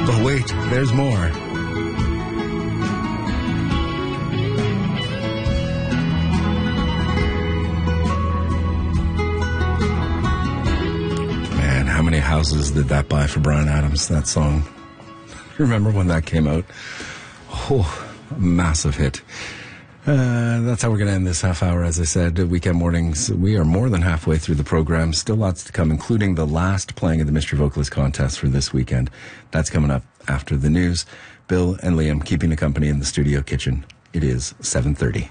But wait, there's more. Man, how many houses did that buy for Bryan Adams, that song? Remember when that came out? Oh, a massive hit. That's how we're going to end this half hour. As I said, weekend mornings, we are more than halfway through the program. Still lots to come, including the last playing of the Mystery Vocalist contest for this weekend. That's coming up after the news. Bill and Liam keeping the company in the studio kitchen. It is 7:30.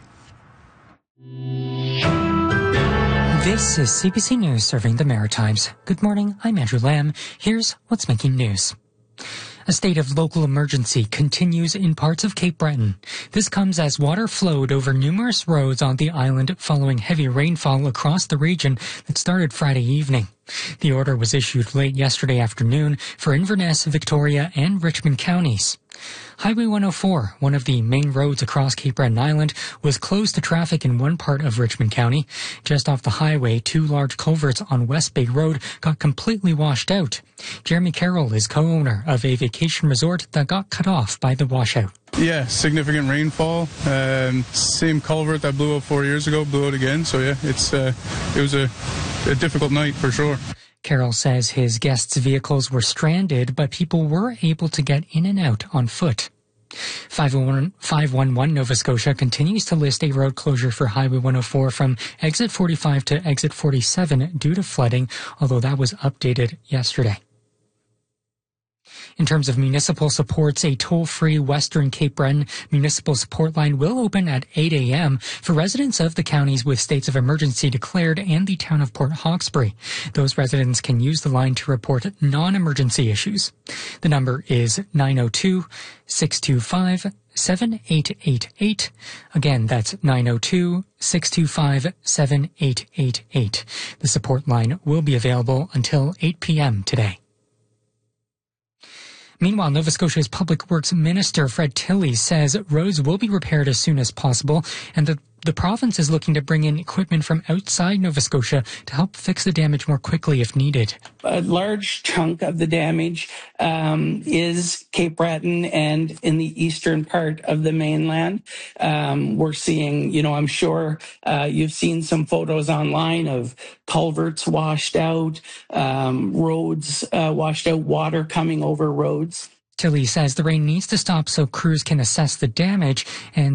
This is CBC News serving the Maritimes. Good morning, I'm Andrew Lamb. Here's what's making news. A state of local emergency continues in parts of Cape Breton. This comes as water flowed over numerous roads on the island following heavy rainfall across the region that started Friday evening. The order was issued late yesterday afternoon for Inverness, Victoria, and Richmond counties. Highway 104, one of the main roads across Cape Breton Island, was closed to traffic in one part of Richmond County. Just off the highway, two large culverts on West Bay Road got completely washed out. Jeremy Carroll is co-owner of a vacation resort that got cut off by the washout. Yeah, significant rainfall. Same culvert that blew out 4 years ago blew out again. So yeah, it was a difficult night for sure. Carroll says his guests' vehicles were stranded, but people were able to get in and out on foot. 511 Nova Scotia continues to list a road closure for Highway 104 from exit 45 to exit 47 due to flooding, although that was updated yesterday. In terms of municipal supports, a toll-free Western Cape Breton municipal support line will open at 8 a.m. for residents of the counties with states of emergency declared and the town of Port Hawkesbury. Those residents can use the line to report non-emergency issues. The number is 902-625-7888. Again, that's 902-625-7888. The support line will be available until 8 p.m. today. Meanwhile, Nova Scotia's Public Works Minister Fred Tilley says roads will be repaired as soon as possible and that the province is looking to bring in equipment from outside Nova Scotia to help fix the damage more quickly if needed. A large chunk of the damage is Cape Breton and in the eastern part of the mainland. We're seeing, I'm sure you've seen some photos online of culverts washed out, roads washed out, water coming over roads. Tilley says the rain needs to stop so crews can assess the damage and